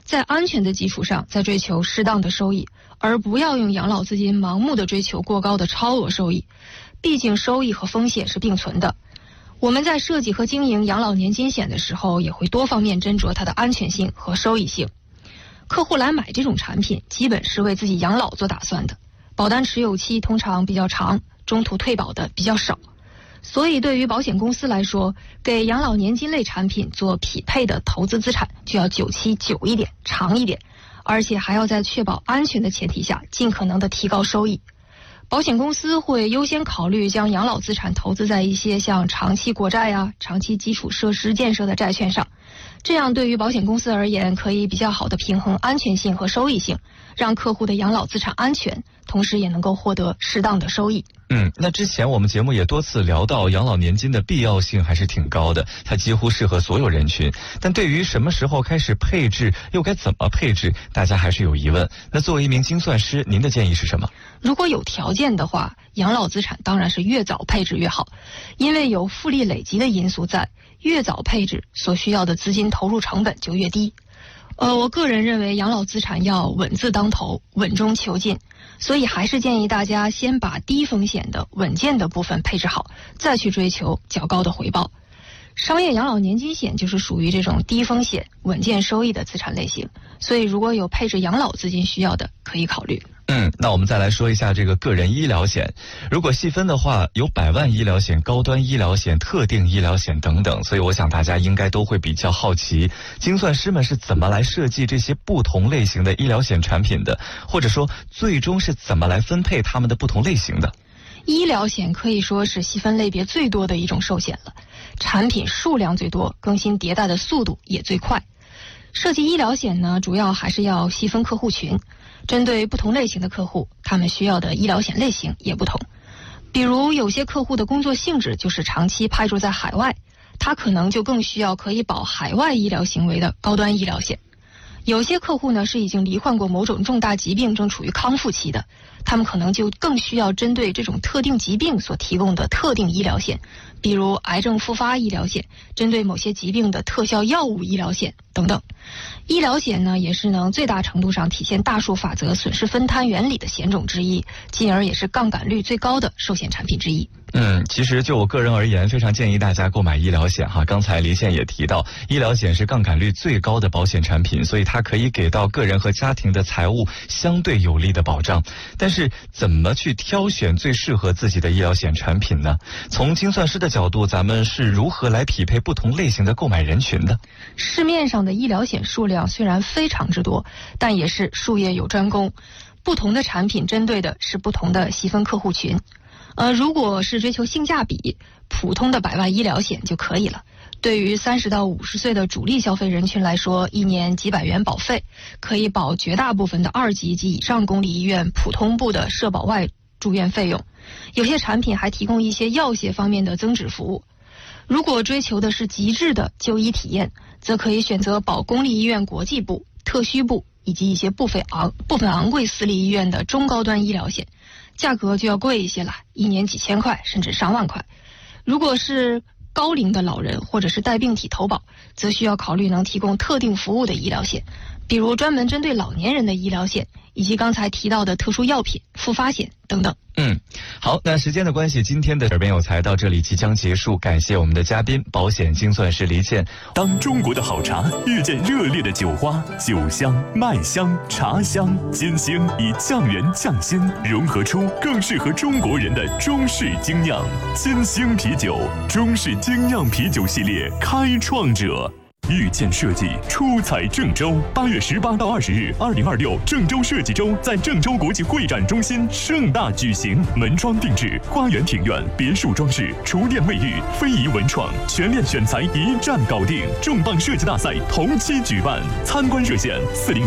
在安全的基础上再追求适当的收益，而不要用养老资金盲目的追求过高的超额收益。毕竟收益和风险是并存的。我们在设计和经营养老年金险的时候，也会多方面斟酌它的安全性和收益性。客户来买这种产品，基本是为自己养老做打算的，保单持有期通常比较长，中途退保的比较少。所以对于保险公司来说，给养老年金类产品做匹配的投资资产就要久期久一点、长一点，而且还要在确保安全的前提下，尽可能的提高收益。保险公司会优先考虑将养老资产投资在一些像长期国债啊、长期基础设施建设的债券上，这样对于保险公司而言，可以比较好的平衡安全性和收益性，让客户的养老资产安全，同时也能够获得适当的收益。 那之前我们节目也多次聊到，养老年金的必要性还是挺高的，它几乎适合所有人群。但对于什么时候开始配置，又该怎么配置，大家还是有疑问。那作为一名精算师，您的建议是什么？ 如果有条件的话，养老资产当然是越早配置越好，因为有复利累积的因素在，越早配置所需要的资金投入成本就越低。我个人认为养老资产要稳字当头，稳中求进，所以还是建议大家先把低风险的稳健的部分配置好，再去追求较高的回报。商业养老年金险就是属于这种低风险稳健收益的资产类型，所以如果有配置养老资金需要的，可以考虑。 那我们再来说一下这个个人医疗险。如果细分的话，有100万医疗险、高端医疗险、特定医疗险等等，所以我想大家应该都会比较好奇，精算师们是怎么来设计这些不同类型的医疗险产品的，或者说最终是怎么来分配它们的不同类型的。 医疗险可以说是细分类别最多的一种寿险了，产品数量最多，更新迭代的速度也最快。设计医疗险呢，主要还是要细分客户群，针对不同类型的客户，他们需要的医疗险类型也不同。比如有些客户的工作性质就是长期派驻在海外，他可能就更需要可以保海外医疗行为的高端医疗险。有些客户呢是已经罹患过某种重大疾病，正处于康复期的，他们可能就更需要针对这种特定疾病所提供的特定医疗险，比如癌症复发医疗险，针对某些疾病的特效药物医疗险等等。医疗险呢，也是能最大程度上体现大数法则损失分摊原理的险种之一，进而也是杠杆率最高的寿险产品之一。 其实就我个人而言，非常建议大家购买医疗险哈。刚才黎宪也提到，医疗险是杠杆率最高的保险产品，所以它可以给到个人和家庭的财务相对有利的保障。但是怎么去挑选最适合自己的医疗险产品呢？从精算师的角度，咱们是如何来匹配不同类型的购买人群的？ 市面上的医疗险数量虽然非常之多，但也是术业有专攻，不同的产品针对的是不同的细分客户群。如果是追求性价比，普通的100万医疗险就可以了。对于30到50岁的主力消费人群来说，一年几百元保费可以保绝大部分的2级及以上公立医院普通部的社保外住院费用。有些产品还提供一些药械方面的增值服务。如果追求的是极致的就医体验，则可以选择保公立医院国际部、特需部以及一些部分昂贵私立医院的中高端医疗险，价格就要贵一些了，一年几千块甚至上万块。如果是高龄的老人或者是带病体投保，则需要考虑能提供特定服务的医疗险，比如专门针对老年人的医疗险，以及刚才提到的特殊药品、复发险等等。 好，那时间的关系，今天的耳边有才到这里即将结束，感谢我们的嘉宾保险精算师黎宪。 当中国的好茶遇见热烈的酒花，酒香、麦香、茶香、金星以酱园匠心融合出更适合中国人的中式精酿。金星啤酒，中式精酿啤酒系列开创者。遇见设计出彩郑州，8月18到20日，2026郑州设计周在郑州国际会展中心盛大举行，门窗定制、花园庭院、别墅装饰、厨电卫浴、非遗文创，全链选材一站搞定。重磅设计大赛同期举办，参观热线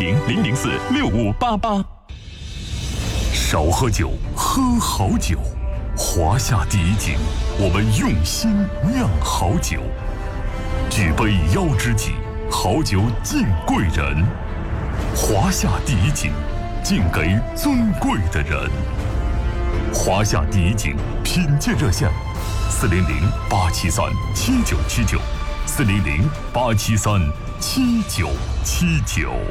400-004-6588。少喝酒，喝好酒。华夏第一景，我们用心酿好酒。举杯邀知己，好酒敬贵人。华夏第一景，敬给尊贵的人。华夏第一景品鉴热线：400-873-7979，400-873-7979。